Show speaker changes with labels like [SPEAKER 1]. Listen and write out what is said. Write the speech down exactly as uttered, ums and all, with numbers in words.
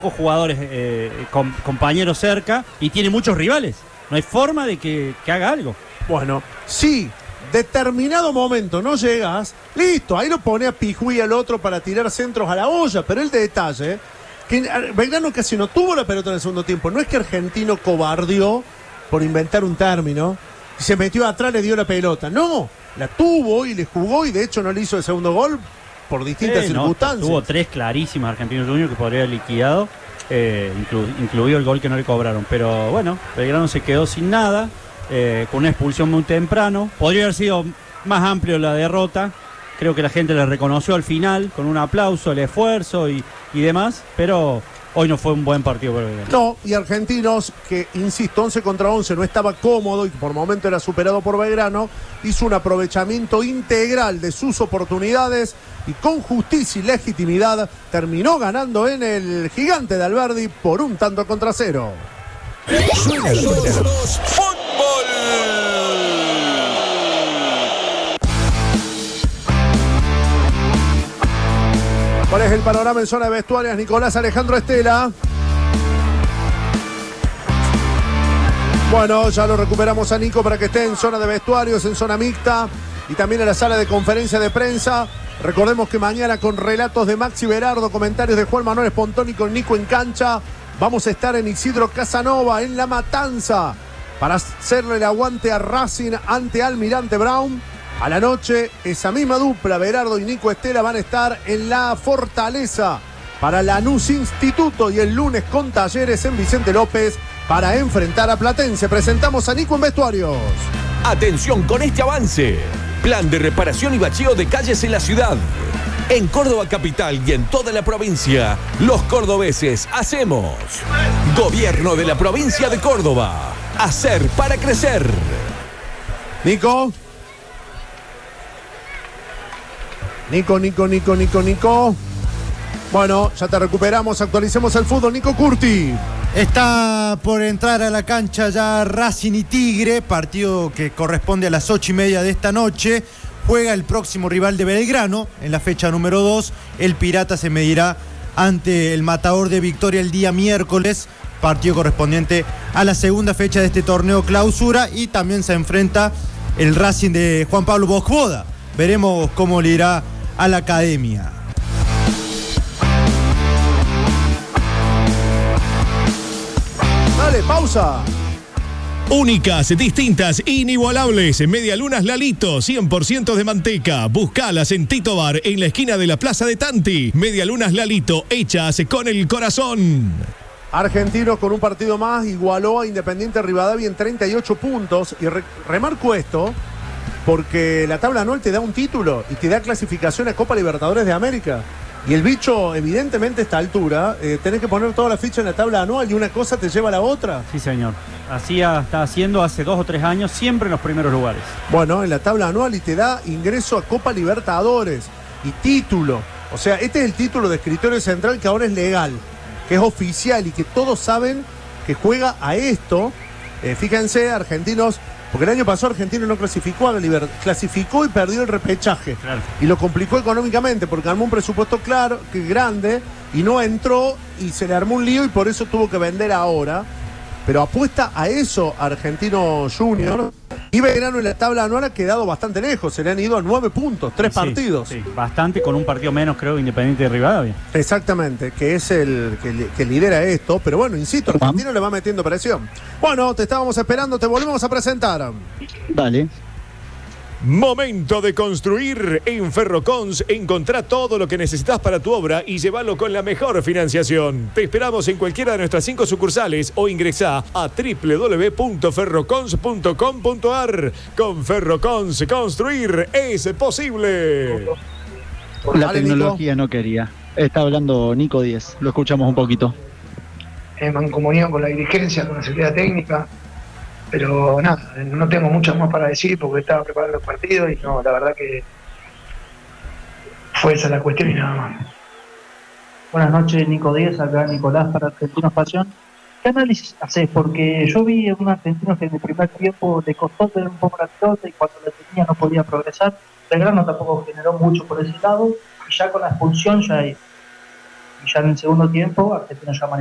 [SPEAKER 1] jugadores, eh, com, compañeros cerca y tiene muchos rivales. No hay forma de que, que haga algo.
[SPEAKER 2] Bueno, sí, determinado momento no llegas, listo, ahí lo pone a Pijuí al otro para tirar centros a la olla, pero el detalle, que Belgrano casi no tuvo la pelota en el segundo tiempo. No es que Argentino cobardió, por inventar un término, y se metió atrás, le dio la pelota. No, la tuvo y le jugó, y de hecho no le hizo el segundo gol por distintas eh, circunstancias.
[SPEAKER 1] No, tuvo tres clarísimas Argentinos Juniors que podría haber liquidado, eh, inclu, incluido el gol que no le cobraron. Pero bueno, Belgrano se quedó sin nada, eh, con una expulsión muy temprano. Podría haber sido más amplio la derrota. Creo que la gente le reconoció al final, con un aplauso, el esfuerzo y, y demás, pero hoy no fue un buen partido para Belgrano.
[SPEAKER 2] No, y Argentinos, que insisto, once contra once, no estaba cómodo y por momento era superado por Belgrano, hizo un aprovechamiento integral de sus oportunidades y con justicia y legitimidad terminó ganando en el Gigante de Alberdi por un tanto contra cero.
[SPEAKER 3] Suena, suena. ¡Fútbol!
[SPEAKER 2] ¿Cuál es el panorama en zona de vestuarios? Nicolás Alejandro Estela. Bueno, ya lo recuperamos a Nico para que esté en zona de vestuarios, en zona mixta y también en la sala de conferencia de prensa. Recordemos que mañana con relatos de Maxi Berardo, comentarios de Juan Manuel Espontoni con Nico en cancha, vamos a estar en Isidro Casanova, en La Matanza, para hacerle el aguante a Racing ante Almirante Brown. A la noche, esa misma dupla, Berardo y Nico Estela, van a estar en La Fortaleza para Lanús Instituto y el lunes con Talleres en Vicente López para enfrentar a Platense. Presentamos a Nico en vestuarios.
[SPEAKER 3] Atención con este avance. Plan de reparación y bacheo de calles en la ciudad. En Córdoba capital y en toda la provincia, los cordobeses hacemos. Gobierno de la provincia de Córdoba. Hacer para crecer.
[SPEAKER 2] Nico. Nico, Nico, Nico, Nico, Nico. Bueno, ya te recuperamos, actualicemos el fútbol. Nico Curti.
[SPEAKER 4] Está por entrar a la cancha ya Racing y Tigre, partido que corresponde a las ocho y media de esta noche. Juega el próximo rival de Belgrano en la fecha número dos. El Pirata se medirá ante el Matador de Victoria el día miércoles, partido correspondiente a la segunda fecha de este torneo clausura. Y también se enfrenta el Racing de Juan Pablo Bosboda. Veremos cómo le irá a la academia.
[SPEAKER 2] Dale, pausa.
[SPEAKER 5] Únicas, distintas, inigualables. Medialunas Lalito, cien por ciento de manteca. Buscalas en Tito Bar, en la esquina de la Plaza de Tanti. Medialunas Lalito, hechas con el corazón.
[SPEAKER 2] Argentinos con un partido más igualó a Independiente Rivadavia en treinta y ocho puntos. Y re remarco esto porque la tabla anual te da un título y te da clasificación a Copa Libertadores de América. Y el bicho, evidentemente, a esta altura, eh, tenés que poner toda la ficha en la tabla anual y una cosa te lleva a la otra.
[SPEAKER 1] Sí, señor. Así está haciendo hace dos o tres años, siempre en los primeros lugares.
[SPEAKER 2] Bueno, en la tabla anual y te da ingreso a Copa Libertadores y título. O sea, este es el título de escritorio central que ahora es legal, que es oficial y que todos saben que juega a esto. Eh, fíjense, Argentinos... Porque el año pasado Argentino no clasificó a la Libertad, clasificó y perdió el repechaje. Claro. Y lo complicó económicamente porque armó un presupuesto claro, que grande, y no entró y se le armó un lío y por eso tuvo que vender ahora. Pero apuesta a eso Argentino Junior. Y Belgrano en la tabla anual ha quedado bastante lejos. Se le han ido a nueve puntos, tres sí, partidos.
[SPEAKER 1] Sí, bastante, con un partido menos, creo, Independiente de Rivadavia.
[SPEAKER 2] Exactamente, que es el que, que lidera esto. Pero bueno, insisto, Argentino le va metiendo presión. Bueno, te estábamos esperando, te volvemos a presentar.
[SPEAKER 6] Dale.
[SPEAKER 5] Momento de construir. En Ferrocons encontrá todo lo que necesitas para tu obra y llévalo con la mejor financiación. Te esperamos en cualquiera de nuestras cinco sucursales o ingresá a doble u doble u doble u punto ferrocons punto com punto a r. Con Ferrocons, construir es posible.
[SPEAKER 6] La Dale, tecnología Nico. No quería. Está hablando Nico Díez. Lo escuchamos un poquito.
[SPEAKER 7] En mancomunión con la dirigencia, con la seguridad técnica. Pero nada, no tengo mucho más para decir porque estaba preparando el partido y no, la verdad que fue esa la cuestión y nada más.
[SPEAKER 8] Buenas noches, Nico Díez, acá Nicolás para Argentinos Pasión. ¿Qué análisis haces? Porque yo vi a un argentino que en el primer tiempo le costó tener un poco la pelota y cuando la tenía no podía progresar. Belgrano tampoco generó mucho por ese lado y ya con la expulsión ya Y ya en el segundo tiempo, Argentino ya